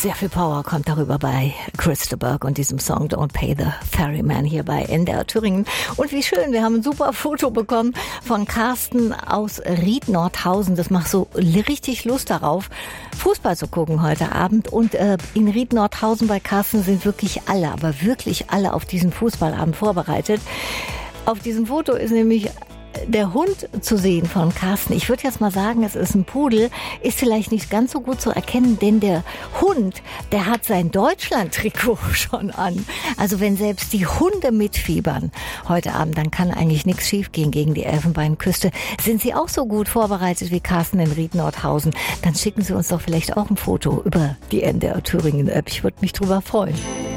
Sehr viel Power kommt darüber bei Christelberg und diesem Song Don't Pay the Ferryman hier bei NDR Thüringen. Und wie schön, wir haben ein super Foto bekommen von Carsten aus Ried-Nordhausen. Das macht so richtig Lust darauf, Fußball zu gucken heute Abend. Und in Ried-Nordhausen bei Carsten sind wirklich alle, aber wirklich alle auf diesen Fußballabend vorbereitet. Auf diesem Foto ist nämlich der Hund zu sehen von Carsten. Ich würde jetzt mal sagen, es ist ein Pudel, ist vielleicht nicht ganz so gut zu erkennen, denn der Hund, der hat sein Deutschland-Trikot schon an. Also wenn selbst die Hunde mitfiebern heute Abend, dann kann eigentlich nichts schiefgehen gegen die Elfenbeinküste. Sind Sie auch so gut vorbereitet wie Carsten in Ried-Nordhausen? Dann schicken Sie uns doch vielleicht auch ein Foto über die NDR Thüringen App. Ich würde mich drüber freuen.